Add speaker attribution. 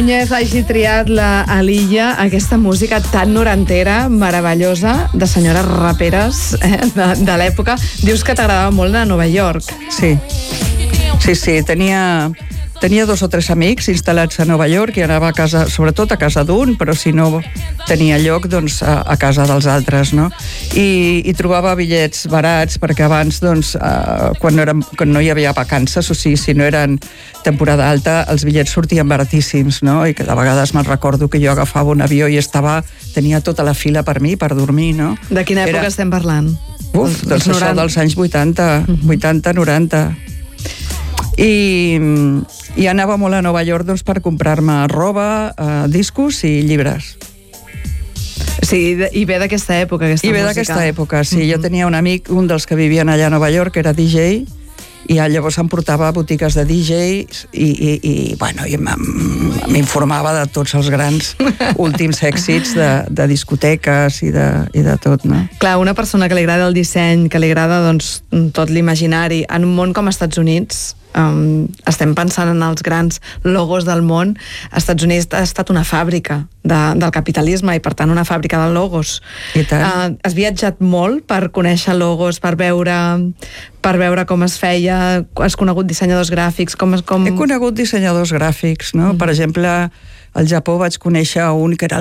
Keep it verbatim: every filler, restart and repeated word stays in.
Speaker 1: Núñez hagi triat la Aliyah, aquesta música tan norantera, meravellosa, de senyores raperes eh, de, de l'època. Dius que t'agradava molt de Nova York.
Speaker 2: Sí, sí, sí, tenia, tenia dos o tres amics instal·lats a Nova York i anava a casa, sobretot a casa d'un, però si no tenia lloc, doncs a, a casa dels altres, no? I, i trobava bitllets barats, perquè abans, doncs, eh, quan, no eren, quan no hi havia vacances, o sigui, si no eren temporada alta, els bitllets sortien baratíssims, no? I que de vegades me'n recordo que jo agafava un avió i estava, tenia tota la fila per mi, per dormir, no?
Speaker 1: De quina època Era... estem parlant?
Speaker 2: Uf, doncs això dels anys vuitanta, vuitanta, noranta. I, i anava molt a Nova York doncs, per comprar-me roba, eh, discos i llibres.
Speaker 1: Sí, i ve d'aquesta època, aquesta
Speaker 2: I ve
Speaker 1: música.
Speaker 2: d'aquesta època, sí. Mm-hmm. Jo tenia un amic, un dels que vivien allà a Nova York, que era D J, i llavors em portava a botigues de D Js i, i, i, bueno, i m'informava de tots els grans últims èxits de, de discoteques i de, i de tot, no?
Speaker 1: Clar, una persona que li agrada el disseny, que li agrada doncs, tot l'imaginari, en un món com als Estats Units, um, estem pensant en els grans logos del món. Als Estats Units ha estat una fàbrica de, del capitalisme i, per tant, una fàbrica de logos.
Speaker 2: I tant.
Speaker 1: Uh, has viatjat molt per conèixer logos, per veure, per veure com es feia, has conegut dissenyadors gràfics, com... com...
Speaker 2: He conegut dissenyadors gràfics, no? Mm. Per exemple, al Japó vaig conèixer un que era